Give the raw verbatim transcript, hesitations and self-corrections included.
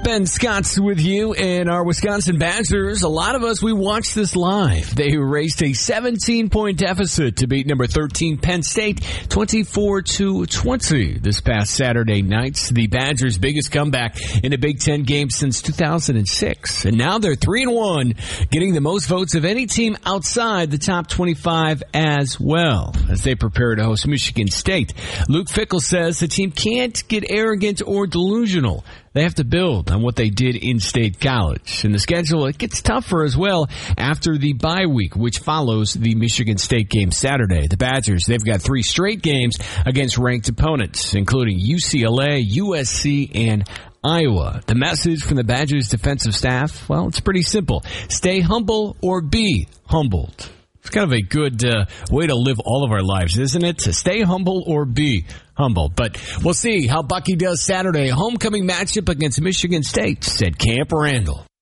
Ben Scott's with you and our Wisconsin Badgers. A lot of us, we watched this live. They raced a seventeen-point deficit to beat number thirteen Penn State twenty-four to twenty this past Saturday night. The Badgers' biggest comeback in a Big Ten game since two thousand six. And now they're three and one, getting the most votes of any team outside the top twenty-five as well, as they prepare to host Michigan State. Luke Fickell says the team can't get arrogant or delusional. They have to build on what they did in State College. And the schedule, it gets tougher as well after the bye week, which follows the Michigan State game Saturday. The Badgers, they've got three straight games against ranked opponents, including U C L A, U S C, and Iowa. The message from the Badgers defensive staff, well, it's pretty simple. Stay humble or be humbled. It's kind of a good uh, way to live all of our lives, isn't it? To stay humble or be humble. But we'll see how Bucky does Saturday. A homecoming matchup against Michigan State at Camp Randall.